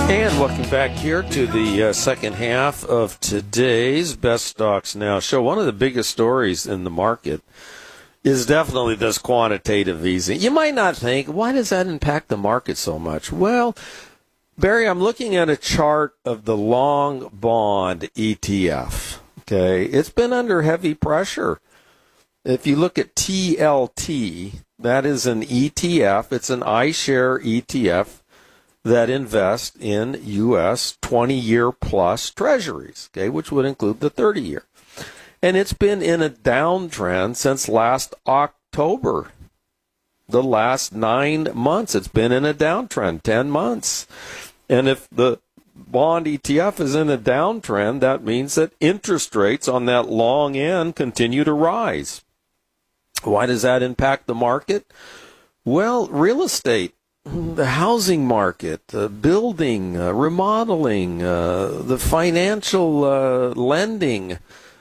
And welcome back here to the second half of today's Best Stocks Now show. One of the biggest stories in the market is definitely this quantitative easing. You might not think, why does that impact the market so much? Well, Barry, I'm looking at a chart of the long bond ETF. Okay, it's been under heavy pressure. If you look at TLT, that is an ETF. It's an iShare ETF that invest in U.S. 20-year plus treasuries, okay, which would include the 30-year. And it's been in a downtrend since last October. The last 9 months, it's been in a downtrend, 10 months. And if the bond ETF is in a downtrend, that means that interest rates on that long end continue to rise. Why does that impact the market? Well, real estate, the housing market, building, remodeling, the financial lending,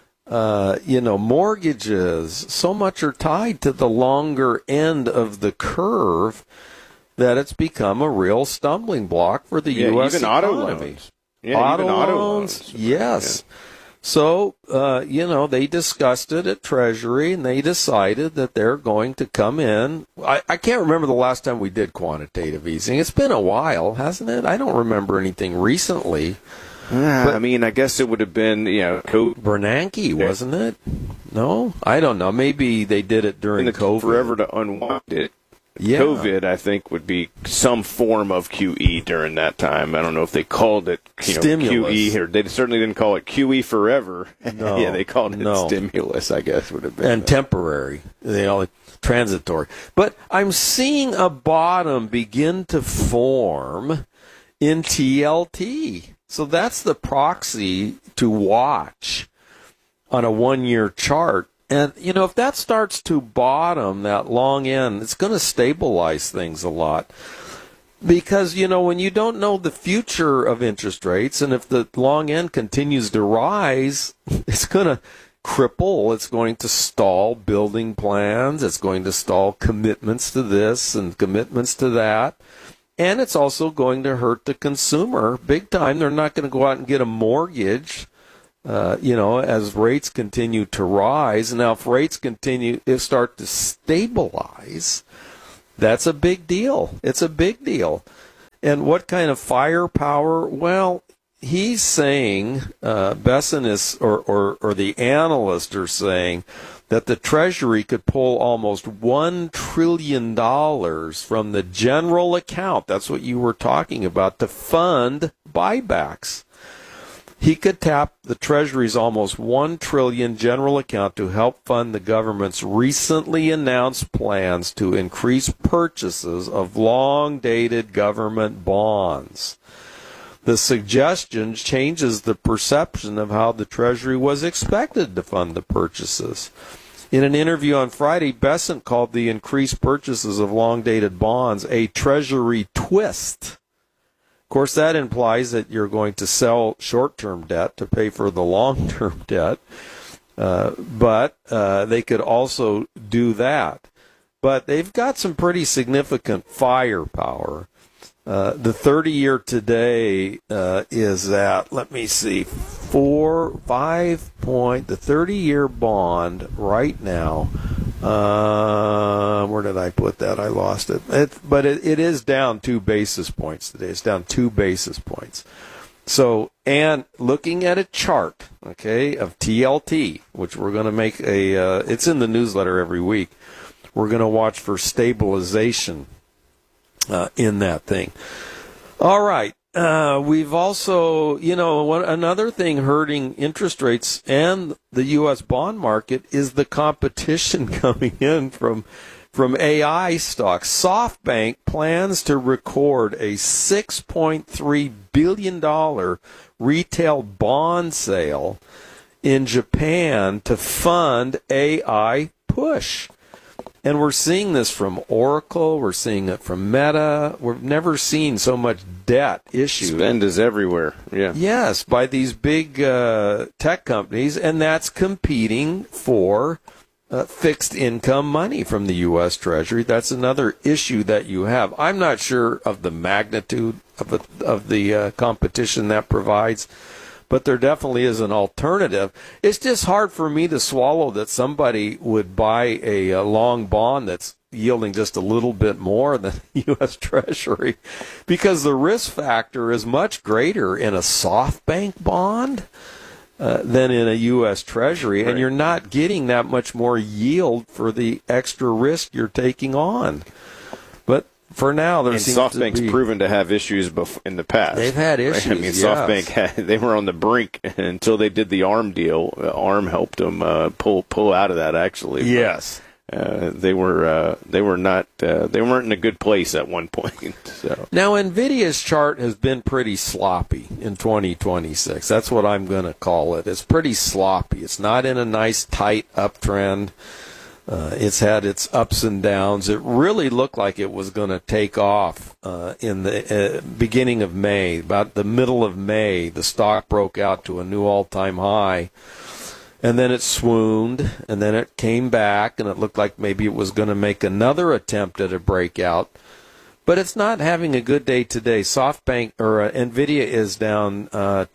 mortgages, so much are tied to the longer end of the curve that it's become a real stumbling block for the U.S. even economy. auto loans. Yeah, auto even auto loans, loans. yes. Yeah. So, they discussed it at Treasury, and they decided that they're going to come in. I can't remember the last time we did quantitative easing. It's been a while, hasn't it? I don't remember anything recently. I mean, I guess it would have been, Bernanke, wasn't it? No? I don't know. Maybe they did it during COVID. Forever to unwind it. Yeah. COVID, I think, would be some form of QE during that time. I don't know if they called it Stimulus. QE, or they certainly didn't call it QE forever. No, yeah, they called it stimulus, I guess, would have been. And temporary, transitory. But I'm seeing a bottom begin to form in TLT. So that's the proxy to watch on a one-year chart. And, if that starts to bottom, that long end, it's going to stabilize things a lot. Because, when you don't know the future of interest rates, and if the long end continues to rise, it's going to cripple, it's going to stall building plans, it's going to stall commitments to this and commitments to that. And it's also going to hurt the consumer big time. They're not going to go out and get a mortgage. As rates continue to rise. Now, if rates start to stabilize, that's a big deal. It's a big deal. And what kind of firepower? Well, he's saying, Besson is, or the analysts are saying, that the Treasury could pull almost $1 trillion from the general account. That's what you were talking about, to fund buybacks. He could tap the Treasury's almost $1 trillion general account to help fund the government's recently announced plans to increase purchases of long-dated government bonds. The suggestion changes the perception of how the Treasury was expected to fund the purchases. In an interview on Friday, Besant called the increased purchases of long-dated bonds a Treasury twist. Of course, that implies that you're going to sell short-term debt to pay for the long-term debt, but they could also do that. But they've got some pretty significant firepower. The 30-year today is at, let me see, 5 point. The 30-year bond right now, where did I put that? I lost it. But it is down 2 basis points today. It's down 2 basis points. So, and looking at a chart, okay, of TLT, which we're going to make it's in the newsletter every week. We're going to watch for stabilization in that thing. All right. We've also, another thing hurting interest rates and the U.S. bond market is the competition coming in from AI stocks. SoftBank plans to record a $6.3 billion retail bond sale in Japan to fund AI push. And we're seeing this from Oracle. We're seeing it from Meta. We've never seen so much debt issued. Spend is everywhere. Yeah. Yes, by these big tech companies, and that's competing for fixed income money from the U.S. Treasury. That's another issue that you have. I'm not sure of the magnitude of the competition that provides, but there definitely is an alternative. It's just hard for me to swallow that somebody would buy a long bond that's yielding just a little bit more than U.S. Treasury, because the risk factor is much greater in a SoftBank bond than in a U.S. Treasury, and you're not getting that much more yield for the extra risk you're taking on. But for now, there seems SoftBank's to be proven to have issues in the past. They've had issues. Right? I mean, SoftBank they were on the brink until they did the ARM deal. ARM helped them pull out of that. Actually, yes. They weren't in a good place at one point. So. Now, NVIDIA's chart has been pretty sloppy in 2026. That's what I'm going to call it. It's pretty sloppy. It's not in a nice, tight uptrend. It's had its ups and downs. It really looked like it was going to take off in the beginning of May. About the middle of May, the stock broke out to a new all-time high. And then it swooned, and then it came back, and it looked like maybe it was going to make another attempt at a breakout. But it's not having a good day today. SoftBank or NVIDIA is down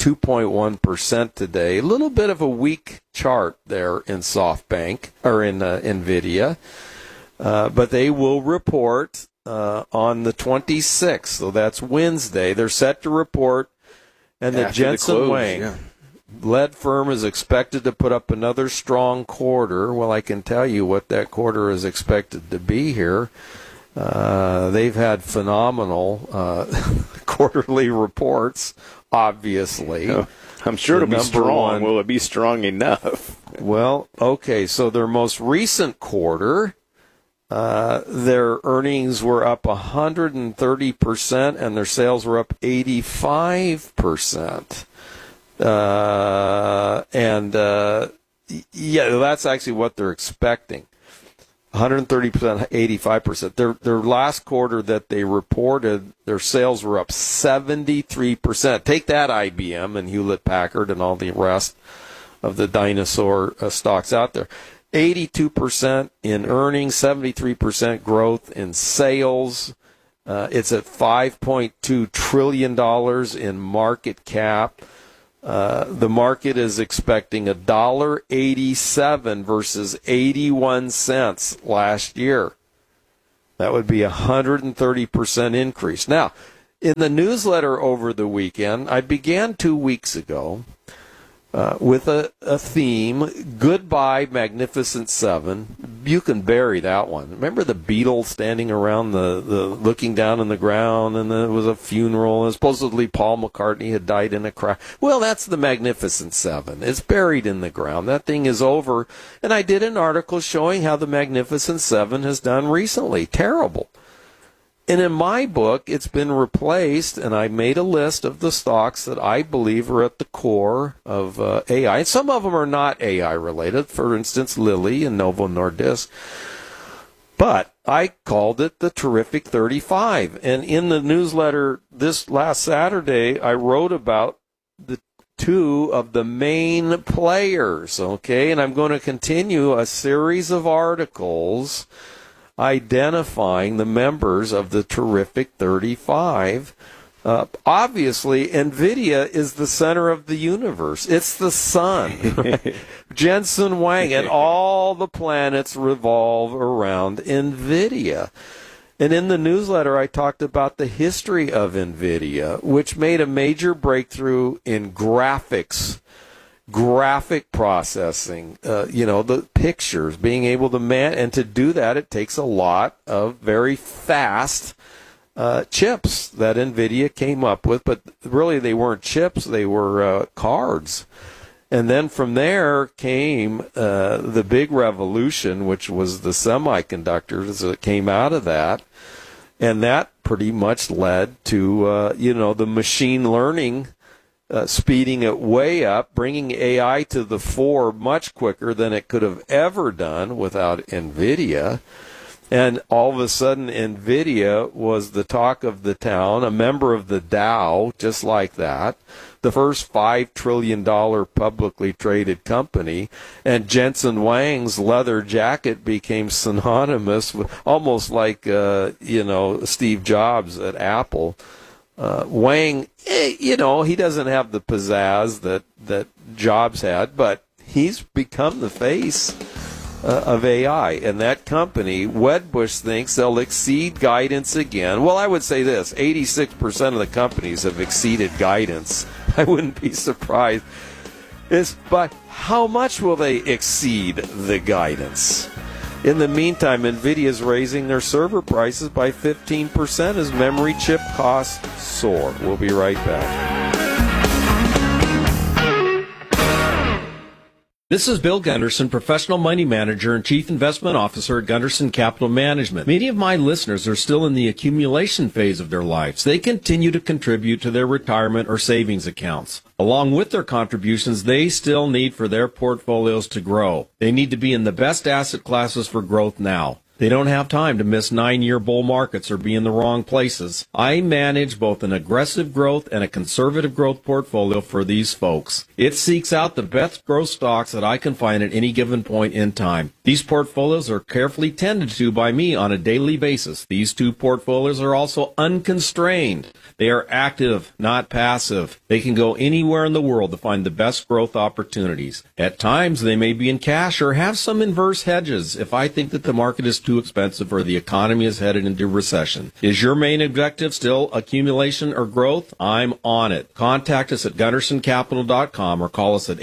2.1% today. A little bit of a weak chart there in SoftBank or in NVIDIA. But they will report on the 26th, so that's Wednesday. They're set to report, and the Jensen Huang led firm is expected to put up another strong quarter. Well, I can tell you what that quarter is expected to be here. They've had phenomenal quarterly reports, obviously. I'm sure it'll be strong. Will it be strong enough? Well, okay, so their most recent quarter, their earnings were up 130%, and their sales were up 85%. That's actually what they're expecting. 130%, 85%. Their last quarter that they reported, their sales were up 73%. Take that, IBM and Hewlett-Packard and all the rest of the dinosaur stocks out there. 82% in earnings, 73% growth in sales. It's at $5.2 trillion in market cap. The market is expecting $1.87 versus 81 cents last year. That would be a 130% increase. Now, in the newsletter over the weekend, I began 2 weeks ago with a theme, Goodbye Magnificent Seven. You can bury that one. Remember the Beatles standing around the looking down on the ground, and there was a funeral, and supposedly Paul McCartney had died in a crash. Well, that's the Magnificent Seven. It's buried in the ground. That thing is over. And I did an article showing how the Magnificent Seven has done recently. Terrible. And in my book, it's been replaced, and I made a list of the stocks that I believe are at the core of AI. And some of them are not AI related, for instance, Lilly and Novo Nordisk. But I called it the Terrific 35. And in the newsletter this last Saturday, I wrote about the two of the main players, okay? And I'm going to continue a series of articles identifying the members of the Terrific 35. Obviously, NVIDIA is the center of the universe. It's the sun. Right? Jensen Huang and all the planets revolve around NVIDIA. And in the newsletter, I talked about the history of NVIDIA, which made a major breakthrough in graphic processing, the pictures, being able to and to do that, it takes a lot of very fast chips that NVIDIA came up with, but really they weren't chips, they were cards. And then from there came the big revolution, which was the semiconductors that came out of that, and that pretty much led to, the machine learning speeding it way up, bringing AI to the fore much quicker than it could have ever done without NVIDIA. And all of a sudden, NVIDIA was the talk of the town, a member of the Dow, just like that, the first $5 trillion publicly traded company, and Jensen Huang's leather jacket became synonymous with, almost like, Steve Jobs at Apple. Huang, he doesn't have the pizzazz that Jobs had, but he's become the face of AI. And that company, Wedbush, thinks they'll exceed guidance again. Well, I would say this, 86% of the companies have exceeded guidance. I wouldn't be surprised. But how much will they exceed the guidance? In the meantime, NVIDIA is raising their server prices by 15% as memory chip costs soar. We'll be right back. This is Bill Gunderson, professional money manager and chief investment officer at Gunderson Capital Management. Many of my listeners are still in the accumulation phase of their lives. They continue to contribute to their retirement or savings accounts. Along with their contributions, they still need for their portfolios to grow. They need to be in the best asset classes for growth now. They don't have time to miss 9-year bull markets or be in the wrong places. I manage both an aggressive growth and a conservative growth portfolio for these folks. It seeks out the best growth stocks that I can find at any given point in time. These portfolios are carefully tended to by me on a daily basis. These two portfolios are also unconstrained. They are active, not passive. They can go anywhere in the world to find the best growth opportunities. At times, they may be in cash or have some inverse hedges if I think that the market is too expensive or the economy is headed into recession. Is your main objective still accumulation or growth? I'm on it. Contact us at GundersonCapital.com or call us at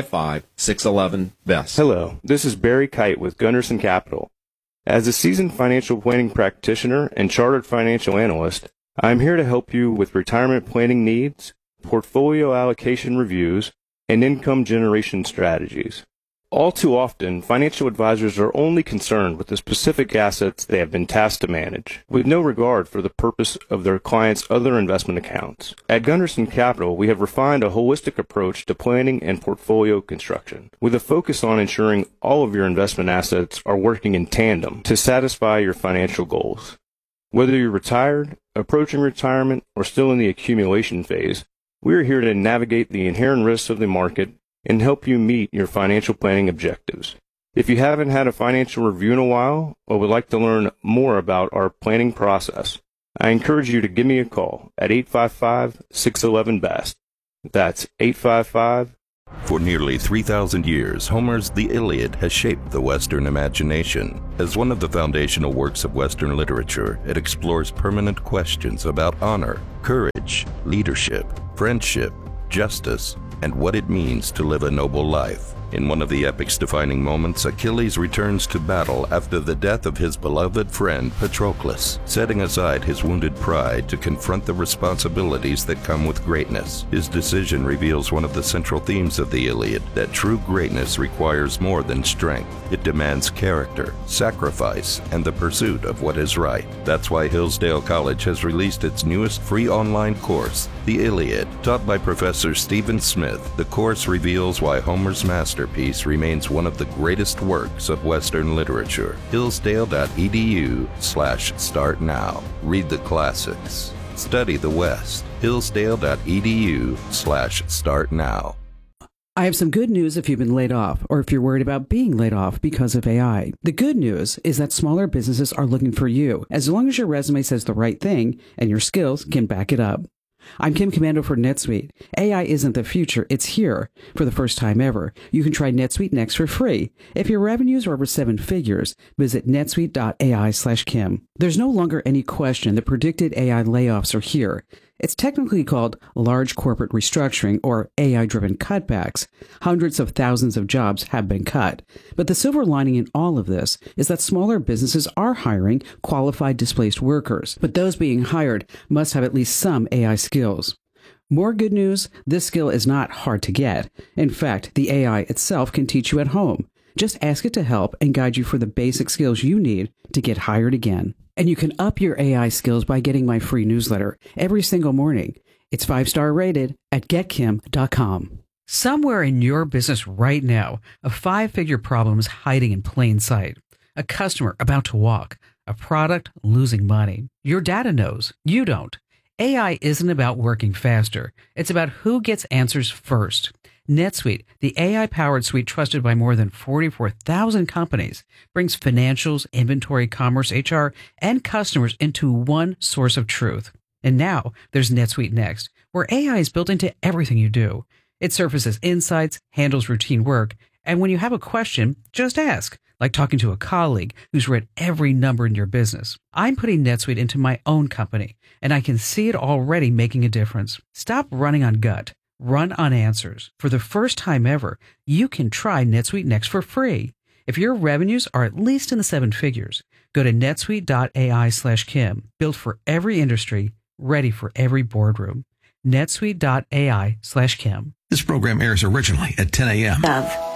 855-611-BEST. Hello, this is Barry Kite with Gunderson Capital. As a seasoned financial planning practitioner and chartered financial analyst, I'm here to help you with retirement planning needs, portfolio allocation reviews, and income generation strategies. All too often, financial advisors are only concerned with the specific assets they have been tasked to manage, with no regard for the purpose of their clients' other investment accounts. At Gunderson Capital, we have refined a holistic approach to planning and portfolio construction, with a focus on ensuring all of your investment assets are working in tandem to satisfy your financial goals. Whether you're retired, approaching retirement, or still in the accumulation phase, we are here to navigate the inherent risks of the market and help you meet your financial planning objectives. If you haven't had a financial review in a while or would like to learn more about our planning process, I encourage you to give me a call at 855-611-BEST. That's 855. For nearly 3,000 years, Homer's The Iliad has shaped the Western imagination. As one of the foundational works of Western literature, it explores permanent questions about honor, courage, leadership, friendship, justice, and what it means to live a noble life. In one of the epic's defining moments, Achilles returns to battle after the death of his beloved friend Patroclus, setting aside his wounded pride to confront the responsibilities that come with greatness. His decision reveals one of the central themes of the Iliad, that true greatness requires more than strength. It demands character, sacrifice, and the pursuit of what is right. That's why Hillsdale College has released its newest free online course, The Iliad. Taught by Professor Stephen Smith, the course reveals why Homer's masterpiece remains one of the greatest works of Western literature. Hillsdale.edu/start now. Read the classics. Study the West. Hillsdale.edu/start now. I have some good news if you've been laid off, or if you're worried about being laid off because of AI. The good news is that smaller businesses are looking for you, as long as your resume says the right thing and your skills can back it up. I'm Kim Commando for NetSuite. AI isn't the future, it's here. For the first time ever, you can try NetSuite Next for free. If your revenues are over 7 figures, visit netsuite.ai/Kim. There's no longer any question that predicted AI layoffs are here. It's technically called large corporate restructuring or AI-driven cutbacks. Hundreds of thousands of jobs have been cut. But the silver lining in all of this is that smaller businesses are hiring qualified displaced workers. But those being hired must have at least some AI skills. More good news, this skill is not hard to get. In fact, the AI itself can teach you at home. Just ask it to help and guide you for the basic skills you need to get hired again. And you can up your AI skills by getting my free newsletter every single morning. It's 5-star rated at getkim.com. Somewhere in your business right now, a 5-figure problem is hiding in plain sight. A customer about to walk, a product losing money. Your data knows. You don't. AI isn't about working faster. It's about who gets answers first. NetSuite, the AI-powered suite trusted by more than 44,000 companies, brings financials, inventory, commerce, HR, and customers into one source of truth. And now there's NetSuite Next, where AI is built into everything you do. It surfaces insights, handles routine work, and when you have a question, just ask, like talking to a colleague who's read every number in your business. I'm putting NetSuite into my own company, and I can see it already making a difference. Stop running on gut. Run on answers. For the first time ever, you can try NetSuite Next for free. If your revenues are at least in the seven figures, go to netsuite.ai/Kim. Built for every industry, ready for every boardroom. netsuite.ai/Kim. This program airs originally at 10 a.m.